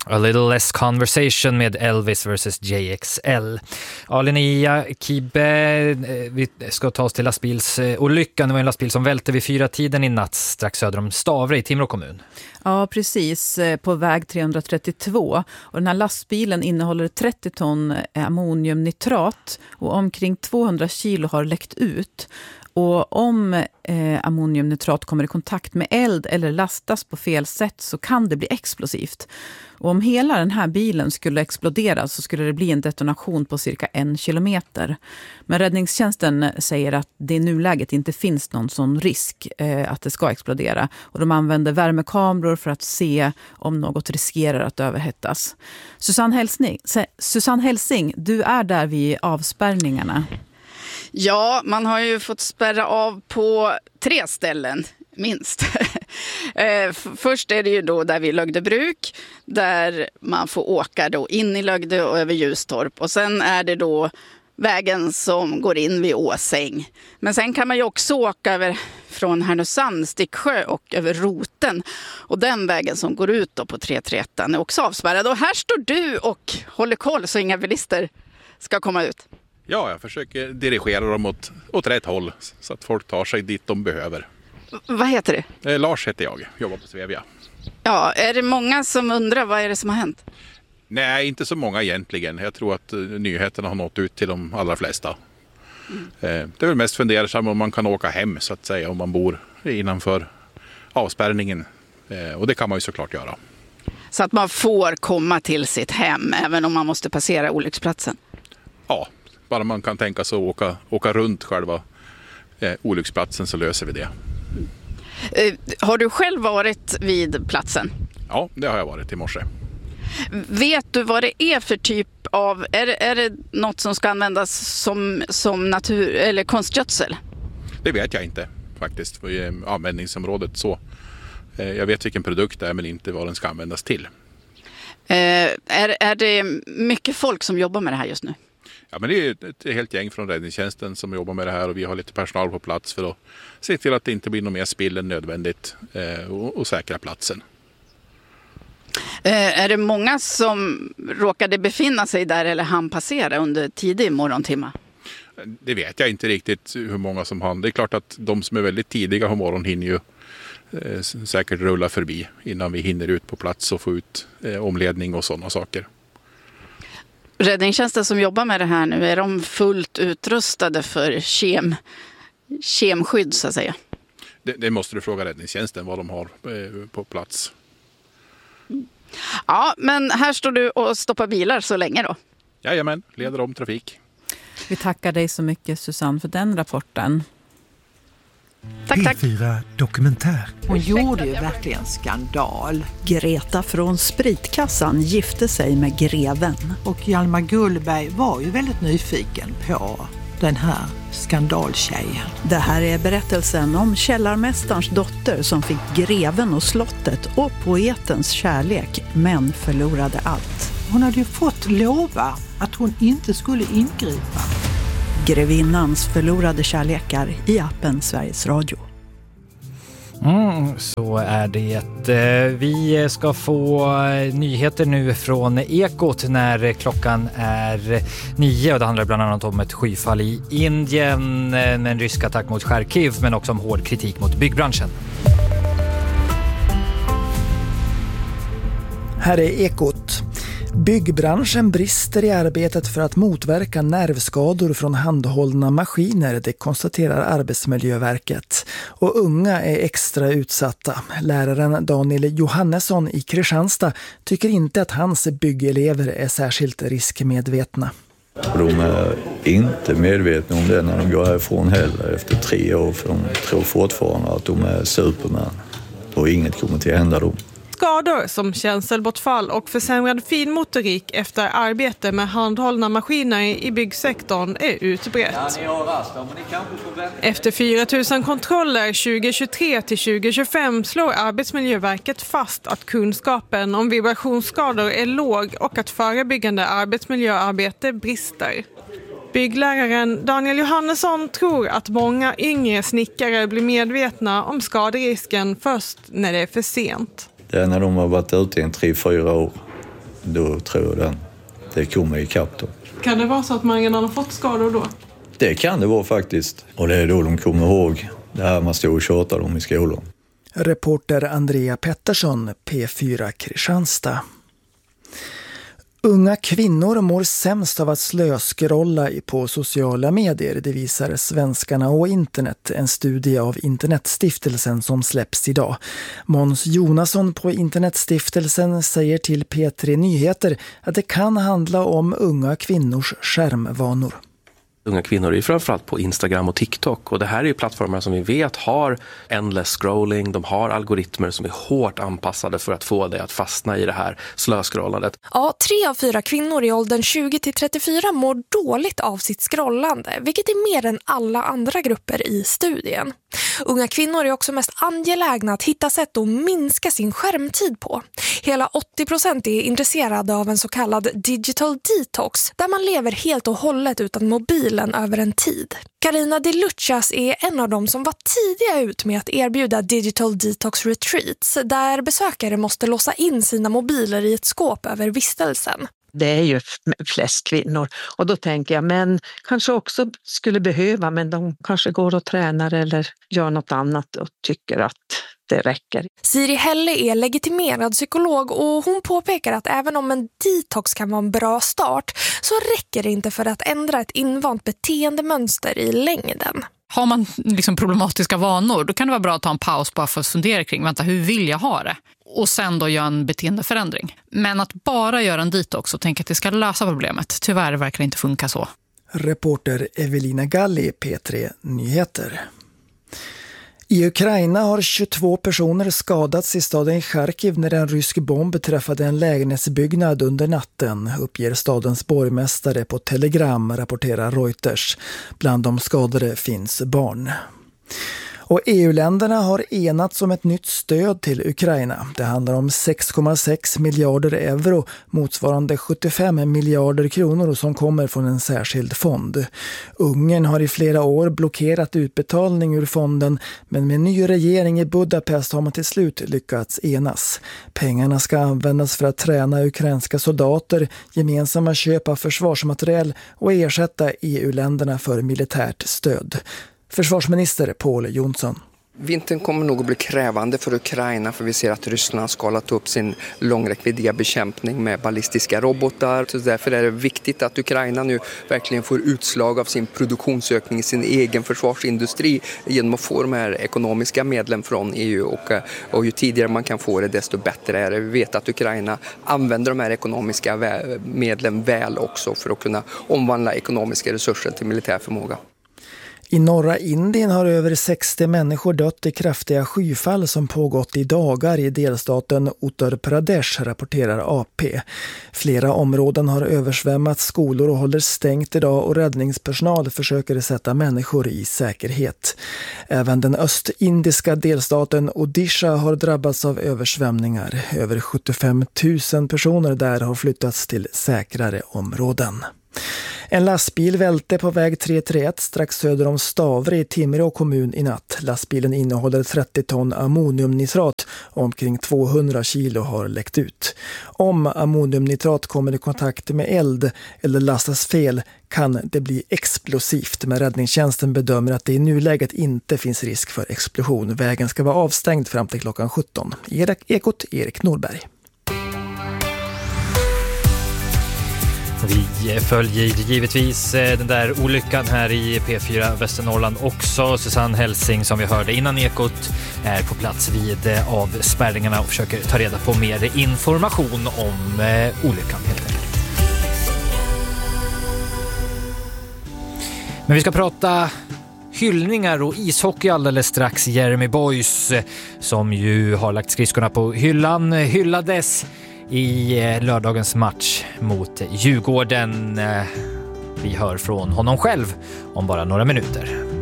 A Little Less Conversation med Elvis vs JXL. Ja, Linnea Kibbe, vi ska ta oss till lastbilsolyckan. Det var en lastbil som välte vid 4-tiden i natt strax söder om Stavre i Timrå kommun. Ja, precis. På väg 332. Och den här lastbilen innehåller 30 ton ammoniumnitrat och omkring 200 kilo har läckt ut. Och om ammoniumnitrat kommer i kontakt med eld eller lastas på fel sätt så kan det bli explosivt. Och om hela den här bilen skulle explodera så skulle det bli en detonation på cirka 1 kilometer. Men räddningstjänsten säger att det i nuläget inte finns någon sån risk att det ska explodera. Och de använder värmekameror för att se om något riskerar att överhettas. Susanne Helsing, du är där vid avspärrningarna. Ja, man har ju fått spärra av på 3 ställen, minst. Först är det ju då där vid Lögdebruk, där man får åka då in i Lögde och över Ljustorp. Och sen är det då vägen som går in vid Åsäng. Men sen kan man ju också åka över från Härnösand, Sticksjö och över Roten. Och den vägen som går ut då på 331 är också avspärrad. Och här står du och håller koll så inga bilister ska komma ut. Ja, jag försöker dirigera dem åt rätt håll så att folk tar sig dit de behöver. Vad heter du? Lars heter jag, jobbar på Svevia. Ja, är det många som undrar vad är det som har hänt? Nej, inte så många egentligen. Jag tror att nyheterna har nått ut till de allra flesta. Det är väl mest fundersam om man kan åka hem så att säga om man bor innanför avspärrningen. Och det kan man ju såklart göra. Så att man får komma till sitt hem även om man måste passera olycksplatsen? Ja, bara man kan tänka sig att åka runt själva olycksplatsen så löser vi det. Har du själv varit vid platsen? Ja, det har jag varit i morse. Vet du vad det är för typ av... Är det något som ska användas som natur eller konstgödsel? Det vet jag inte faktiskt för användningsområdet så. Jag vet vilken produkt det är men inte vad den ska användas till. Är det mycket folk som jobbar med det här just nu? Ja, men det är ett helt gäng från räddningstjänsten som jobbar med det här och vi har lite personal på plats för att se till att det inte blir något mer spill än nödvändigt och säkra platsen. Är det många som råkade befinna sig där eller hann passera under tidig morgontimma? Det vet jag inte riktigt hur många som hann. Det är klart att de som är väldigt tidiga på morgonen hinner ju säkert rulla förbi innan vi hinner ut på plats och få ut omledning och sådana saker. Räddningstjänsten som jobbar med det här nu, är de fullt utrustade för kemskydd så att säga? Det måste du fråga räddningstjänsten vad de har på plats. Ja, men här står du och stoppar bilar så länge då? Jajamän, leder om trafik. Vi tackar dig så mycket Susanne för den rapporten. Tack. P4 Dokumentär. Hon gjorde ju verkligen skandal. Greta från Spritkassan gifte sig med greven. Och Hjalmar Gullberg var ju väldigt nyfiken på den här skandaltjejen. Det här är berättelsen om källarmästarens dotter som fick greven och slottet och poetens kärlek men förlorade allt. Hon hade ju fått lova att hon inte skulle ingripa. Grevinnans förlorade kärlekar i appen Sveriges Radio. Så är det. Vi ska få nyheter nu från Ekot när klockan är 9 och det handlar bland annat om ett skyfall i Indien med en rysk attack mot Kharkiv men också om hård kritik mot byggbranschen. Här är Ekot. Byggbranschen brister i arbetet för att motverka nervskador från handhållna maskiner, det konstaterar Arbetsmiljöverket. Och unga är extra utsatta. Läraren Daniel Johannesson i Kristianstad tycker inte att hans byggelever är särskilt riskmedvetna. De är inte medvetna om det när de går härifrån heller efter 3 år, för de tror fortfarande att de är superman och inget kommer till att hända dem. Skador som känselbortfall och försämrad finmotorik efter arbete med handhållna maskiner i byggsektorn är utbrett. Efter 4 000 kontroller 2023 till 2025 slår Arbetsmiljöverket fast att kunskapen om vibrationsskador är låg och att förebyggande arbetsmiljöarbete brister. Byggläraren Daniel Johannesson tror att många yngre snickare blir medvetna om skaderisken först när det är för sent. Det är när de har varit ute i 3-4 år då tror jag det kommer ikapp då. Kan det vara så att man redan har fått skador då? Det kan det vara faktiskt. Och det är då de kommer ihåg det här man stod och tjatade om i skolan. Reporter Andrea Pettersson, P4 Kristianstad. Unga kvinnor mår sämst av att slöskrolla på sociala medier. Det visar Svenskarna och internet, en studie av Internetstiftelsen som släpps idag. Måns Jonasson på Internetstiftelsen säger till P3 Nyheter att det kan handla om unga kvinnors skärmvanor. Unga kvinnor är framförallt på Instagram och TikTok, och det här är ju plattformar som vi vet har endless scrolling, de har algoritmer som är hårt anpassade för att få dig att fastna i det här slöscrollandet. Ja, 3 av 4 kvinnor i åldern 20-34 mår dåligt av sitt scrollande, vilket är mer än alla andra grupper i studien. Unga kvinnor är också mest angelägna att hitta sätt att minska sin skärmtid på. Hela 80% är intresserade av en så kallad digital detox, där man lever helt och hållet utan mobilen över en tid. Carina de Luchas är en av dem som var tidiga ut med att erbjuda digital detox retreats, där besökare måste låsa in sina mobiler i ett skåp över vistelsen. Det är ju flest kvinnor, och då tänker jag, men kanske också skulle behöva, men de kanske går och tränar eller gör något annat och tycker att det räcker. Siri Helle är legitimerad psykolog, och hon påpekar att även om en detox kan vara en bra start, så räcker det inte för att ändra ett invant beteendemönster i längden. Har man liksom problematiska vanor, då kan det vara bra att ta en paus bara för att fundera kring, vänta, hur vill jag ha det? Och sen då göra en beteendeförändring. Men att bara göra en detox och tänka att det ska lösa problemet, tyvärr verkar det inte funka så. Reporter Evelina Galli, P3 Nyheter. I Ukraina har 22 personer skadats i staden Charkiv när en rysk bomb träffade en lägenhetsbyggnad under natten, uppger stadens borgmästare på Telegram, rapporterar Reuters. Bland de skadade finns barn. Och EU-länderna har enats om ett nytt stöd till Ukraina. Det handlar om 6,6 miljarder euro, motsvarande 75 miljarder kronor, som kommer från en särskild fond. Ungern har i flera år blockerat utbetalning ur fonden, men med en ny regering i Budapest har man till slut lyckats enas. Pengarna ska användas för att träna ukrainska soldater, gemensamma köp av försvarsmateriel och ersätta EU-länderna för militärt stöd. Försvarsminister Pål Jonsson. Vintern kommer nog att bli krävande för Ukraina, för vi ser att Ryssland har skalat upp sin långräckviddiga bekämpning med ballistiska robotar. Så därför är det viktigt att Ukraina nu verkligen får utslag av sin produktionsökning i sin egen försvarsindustri genom att få de här ekonomiska medlen från EU. Och ju tidigare man kan få det, desto bättre är det. Vi vet att Ukraina använder de här ekonomiska medlen väl också för att kunna omvandla ekonomiska resurser till militär förmåga. I norra Indien har över 60 människor dött i kraftiga skyfall som pågått i dagar i delstaten Uttar Pradesh, rapporterar AP. Flera områden har översvämmat, skolor och håller stängt idag, och räddningspersonal försöker sätta människor i säkerhet. Även den östindiska delstaten Odisha har drabbats av översvämningar. Över 75 000 personer där har flyttats till säkrare områden. En lastbil välte på väg 331 strax söder om Stavre i Timrå kommun i natt. Lastbilen innehåller 30 ton ammoniumnitrat och omkring 200 kilo har läckt ut. Om ammoniumnitrat kommer i kontakt med eld eller lastas fel kan det bli explosivt, men räddningstjänsten bedömer att det i nuläget inte finns risk för explosion. Vägen ska vara avstängd fram till klockan 17. Ekot Erik Norberg. Vi följer givetvis den där olyckan här i P4 Västernorrland också. Susanne Helsing, som vi hörde innan Ekot, är på plats vid avspärrningarna och försöker ta reda på mer information om olyckan helt enkelt. Men vi ska prata hyllningar och ishockey alldeles strax. Jeremy Boys, som ju har lagt skridskorna på hyllan, hyllades i lördagens match mot Djurgården. Vi hör från honom själv om bara några minuter.